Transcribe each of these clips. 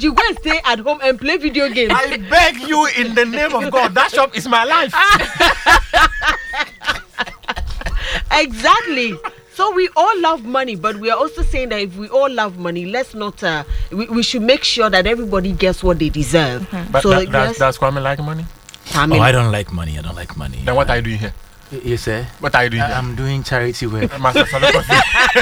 you go and stay at home and play video games. I beg you in the name of God, that shop is my life. Exactly. So we all love money, but we are also saying that if we all love money, let's not. We should make sure that everybody gets what they deserve. But So does Kwame like money? I don't like money. Then what are you doing here? You say? What are you doing here? I'm doing charity work. Master Solomon.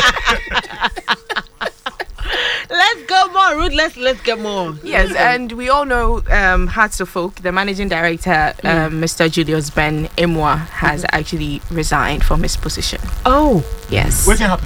Let's go more, Ruth. Let's get more. Yes, and we all know Hearts of Folk, the managing director, Mr. Julius Ben Imwa, has actually resigned from his position. Oh, Yes. What can happen?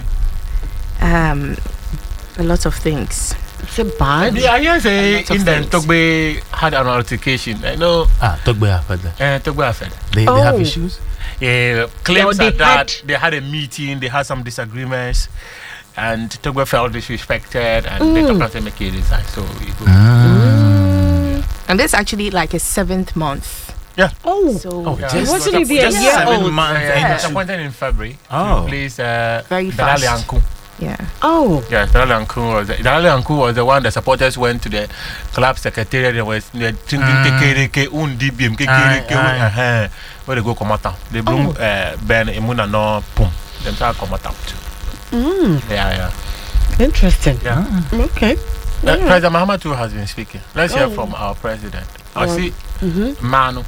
A lot of things. it's a bad. Yeah, I say lot of in the things. Togbe had an altercation. I know. Togbe Afede. Togbe Afede. They have Oh. issues? Claims Yeah, that they had a meeting, they had some disagreements, and Togbe felt disrespected, and they told him to make a resign. So it goes. And this is actually like a 7th month. Oh, So Yeah. it wasn't even a just year 7 old. months. He was into- appointed in February Oh. to replace Very Dalali fast. Anku. yeah. Oh, Yeah, Dalali Anku was the one the supporters went to the club secretariat and was thinking KKK undi bim KKK where they go come out. They bring Ben Imuna no pum. Them try come out. Yeah. interesting. Yeah. Okay. President Mahamadou has been speaking. Let's hear from our president. I see Manu.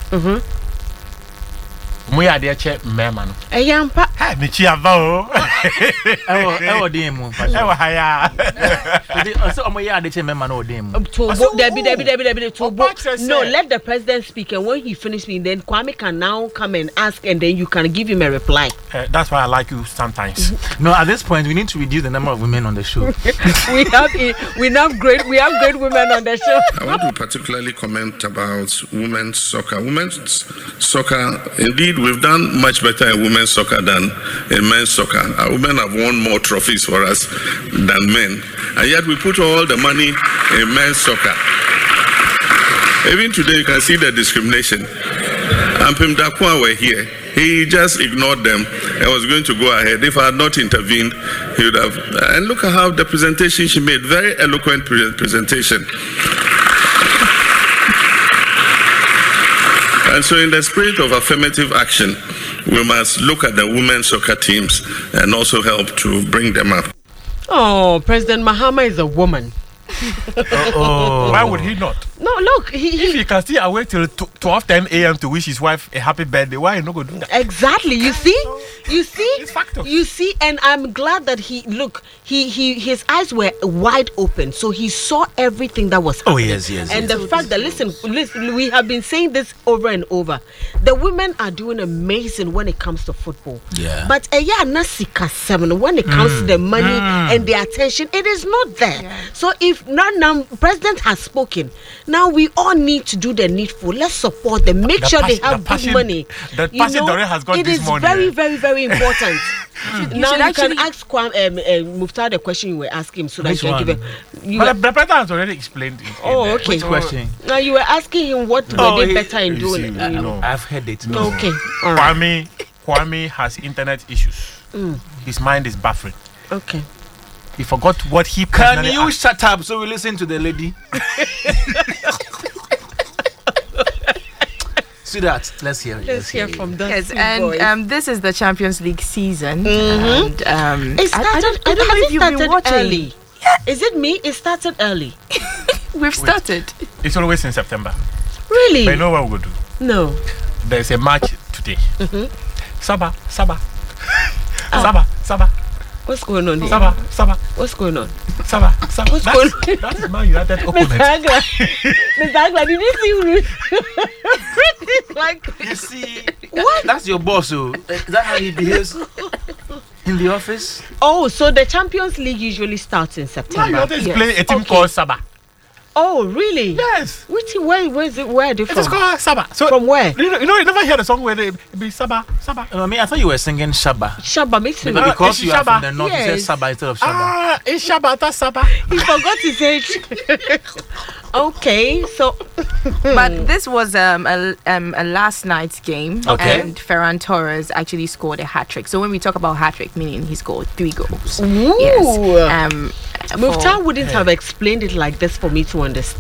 We are there check Manu. Ayampa. Hey, Michi Avao. Ewo dem mo. Ewa haya. So omo ya de che memma no dem. Debbie. Obacha said- No, let the president speak, and when he finishes, then Kwame can now come and ask, and then you can give him a reply. That's why I like you sometimes. No, at this point we need to reduce the number of women on the show. we have great women on the show. I want to particularly comment about women's soccer. Women's soccer, indeed, we've done much better in women's soccer than in men's soccer. Our women have won more trophies for us than men. And yet we put all the money in men's soccer. Even today, you can see the discrimination. Ampim Dakwa were here. He just ignored them and was going to go ahead. If I had not intervened, he would have. And look at how the presentation she made, very eloquent presentation. And so, in the spirit of affirmative action, we must look at the women's soccer teams and also help to bring them up. Oh, President Mahama is a woman. Why would he not? No, look, If he can still awake till 12:10 a.m. to wish his wife a happy birthday, why you not going to do that? exactly. You see, It's factual. you see, and I'm glad that his eyes were wide open, so he saw everything that was happening. yes. And the fact that listen, we have been saying this over and over. The women are doing amazing when it comes to football. Yeah. But nasika 7 when it comes to the money and the attention, it is not there. Yeah. So if now president has spoken, now we all need to do the needful. Let's support them. Make The sure they passion- have the good passion- money. the passion Doreen has got it this is morning, very, eh? very, very important. Now should you can actually- ask Muftar the question you were asking, so that Which you can give one? it. You But were, the president has already explained it. oh, in, okay. Which question? Now you were asking him what were they better in you doing. see, it, you know. I've heard it. No. Okay, all right. Kwame has internet issues. His mind is buffering. Okay. He forgot what he Can personally you asked. shut up so we listen to the lady? Sweetheart, let's hear it. Let's hear from the Yes, sweet and voice. this is the Champions League season. And It started. I don't know if you've been started watching. early. Is it me? It started early. We've started. It's always in September. Really? But you know what we'll do? No. There's a match today. Saba. What's going on here? Saba. What's going on? Saba. What's going on? That's Man United Mr. opponent. Agla. Mr. Agla, did you see Ruth? Like, You see, what? that's your boss, so is that how he behaves in the office? Oh, so the Champions League usually starts in Man September. United is Yes. playing a team Okay. called Saba. Oh, really? Yes. Which where is it? Where are they It is from? called Saba. So From where? you never hear the song where they be Saba. I mean, I thought you were singing Shaba. Shabba makes me. But because it's you are from Shaba. the north, you Yes. said Shaba instead of Shaba. It's Shaba, that's Saba. He forgot his age. Okay, so But this was a last night's game, Okay. and Ferran Torres actually scored a hat trick. So when we talk about hat trick, meaning he scored 3 goals. Ooh. Yes. Muftar wouldn't have explained it like this for me to understand.